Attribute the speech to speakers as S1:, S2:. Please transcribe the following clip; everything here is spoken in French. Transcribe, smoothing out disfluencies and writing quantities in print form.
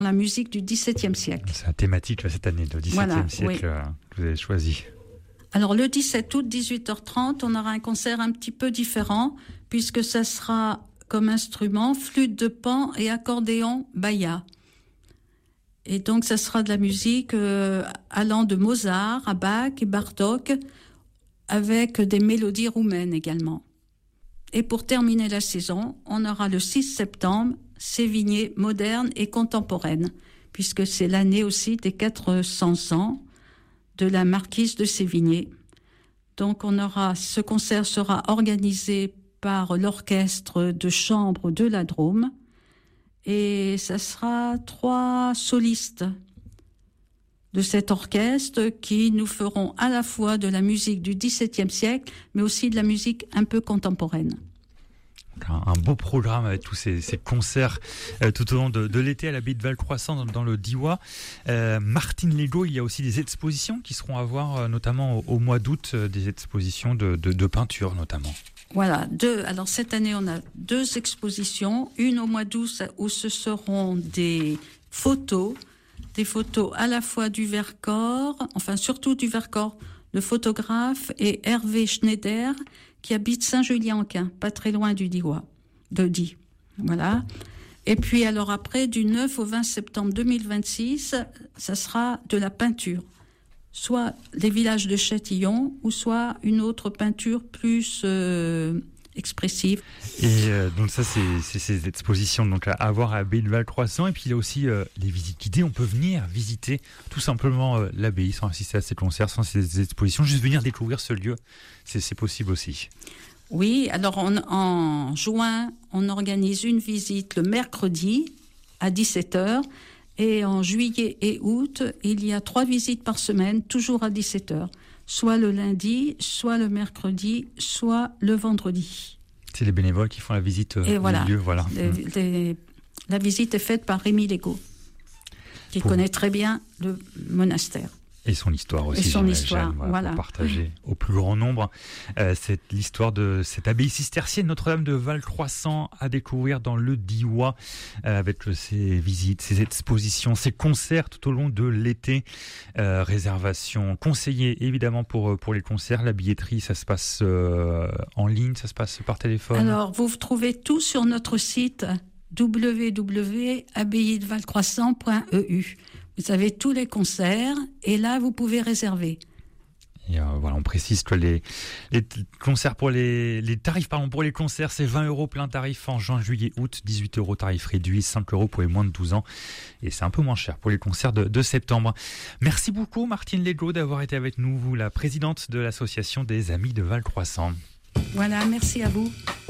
S1: La musique du XVIIe siècle.
S2: C'est la thématique cette année, le XVIIe siècle que vous avez choisi.
S1: Alors le 17 août, 18h30, on aura un concert un petit peu différent, puisque ça sera comme instrument flûte de Pan et accordéon Baya. Et donc ça sera de la musique allant de Mozart à Bach et Bartók, avec des mélodies roumaines également. Et pour terminer la saison, on aura le 6 septembre, Sévigné moderne et contemporaine, puisque c'est l'année aussi des 400 ans de la marquise de Sévigné. Donc ce concert sera organisé par l'orchestre de chambre de la Drôme, et ça sera 3 solistes de cet orchestre qui nous feront à la fois de la musique du XVIIe siècle, mais aussi de la musique un peu contemporaine.
S2: Un beau programme avec tous ces concerts tout au long de l'été à l'abbaye de Valcroissant dans le Diois. Martine Legault, il y a aussi des expositions qui seront à voir notamment au mois d'août, des expositions de peinture notamment.
S1: Voilà, alors cette année on a 2 expositions, une au mois d'août où ce seront des photos à la fois du Vercors, enfin surtout du Vercors, le photographe et Hervé Schneider qui habite Saint-Julien-en-Quin, pas très loin du Diois, de Die. Voilà. Et puis alors après, du 9 au 20 septembre 2026, ça sera de la peinture. Soit les villages de Châtillon, ou soit une autre peinture plus expressive.
S2: Et donc ça, c'est ces expositions donc à voir à l'abbaye de Valcroissant. Et puis il y a aussi les visites guidées. On peut venir visiter tout simplement l'abbaye sans assister à ces concerts, sans ces expositions, juste venir découvrir ce lieu. C'est possible aussi.
S1: Oui, alors en juin, on organise une visite le mercredi à 17h. Et en juillet et août, il y a 3 visites par semaine, toujours à 17h. Soit le lundi, soit le mercredi, soit le vendredi.
S2: C'est les bénévoles qui font la visite
S1: et voilà,
S2: du lieu, voilà.
S1: La visite est faite par Rémi Legault, qui connaît très bien le monastère.
S2: Et son histoire aussi.
S1: Et son histoire,
S2: voilà. Pour partager au plus grand nombre l'histoire de cette abbaye cistercienne Notre-Dame de Valcroissant à découvrir dans le Diois avec ses visites, ses expositions, ses concerts tout au long de l'été. Réservation conseillée évidemment pour les concerts. La billetterie, ça se passe en ligne, ça se passe par téléphone.
S1: Alors, vous trouvez tout sur notre site www.abbayedevalcroissant.eu. Vous avez tous les concerts et là, vous pouvez réserver.
S2: Et voilà, on précise que les concerts pour les tarifs pour les concerts, c'est 20 € plein tarif en juin, juillet, août, 18 € tarif réduit, 5 € pour les moins de 12 ans. Et c'est un peu moins cher pour les concerts de septembre. Merci beaucoup Martine Legault d'avoir été avec nous, vous, la présidente de l'association des Amis de Valcroissant.
S1: Voilà, merci à vous.